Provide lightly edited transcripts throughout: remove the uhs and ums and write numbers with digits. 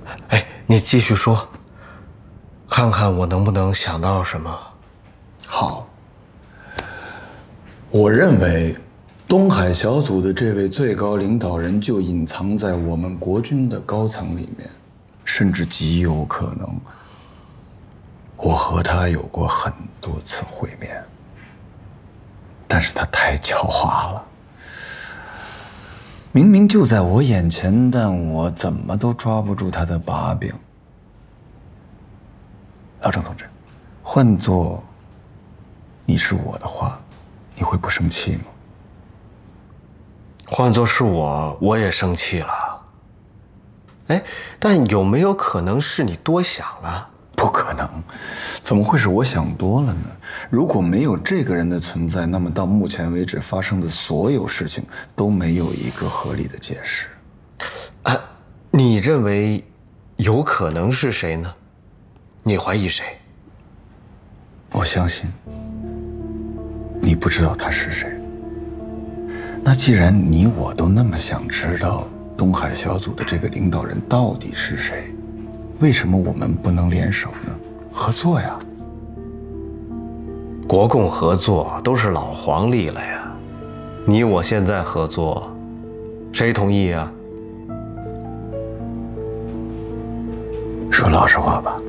哎，你继续说，看看我能不能想到什么。 好，我认为东海小组的这位最高领导人就隐藏在我们国军的高层里面，甚至极有可能，我和他有过很多次会面，但是他太狡猾了。明明就在我眼前，但我怎么都抓不住他的把柄。老郑同志，换做你是我的话，你会不生气吗？ 换作是我也生气了。哎，但有没有可能是你多想了？ 不可能，怎么会是我想多了呢？如果没有这个人的存在，那么到目前为止发生的所有事情都没有一个合理的解释。 啊，你认为有可能是谁呢？你怀疑谁？ 我相信你不知道他是谁。那既然你我都那么想知道东海小组的这个领导人到底是谁，为什么我们不能联手呢？合作呀！ 国共合作都是老黄历了呀，你我现在合作，谁同意呀？ 说老实话吧，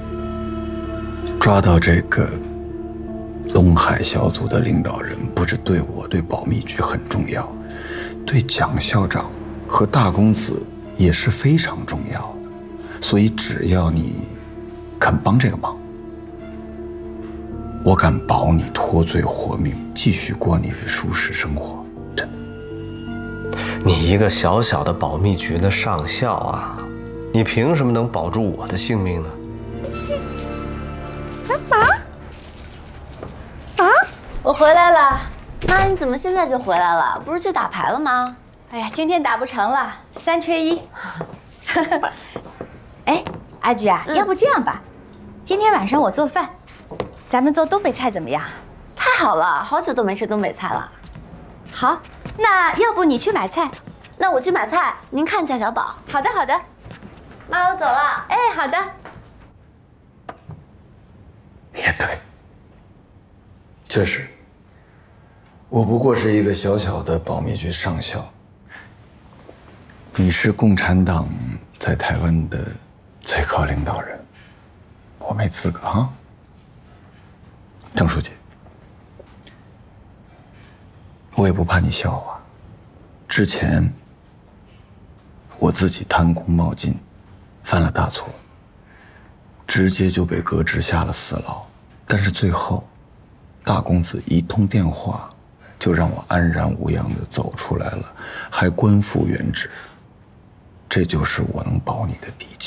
抓到这个东海小组的领导人，不止对我、对保密局很重要，对蒋校长和大公子也是非常重要的。所以只要你肯帮这个忙，我敢保你脱罪活命，继续过你的舒适生活。真的。 你一个小小的保密局的上校啊，你凭什么能保住我的性命呢？ 我回来了。妈，你怎么现在就回来了？不是去打牌了吗？ 哎呀，今天打不成了，3缺1。哎，阿菊啊，要不这样吧，今天晚上我做饭，咱们做东北菜怎么样？ 太好了，好久都没吃东北菜了。 好，那要不你去买菜， 那我去买菜，您看一下小宝。 好的，好的。 妈，我走了。 哎，好的。 也对，确实，我不过是一个小小的保密局上校。你是共产党在台湾的最高领导人，我没资格哈。郑书记，我也不怕你笑话。之前我自己贪功冒进，犯了大错，直接就被革职下了死牢。但是最后，大公子一通电话，就让我安然无恙地走出来了，还官复原职。这就是我能保你的底气。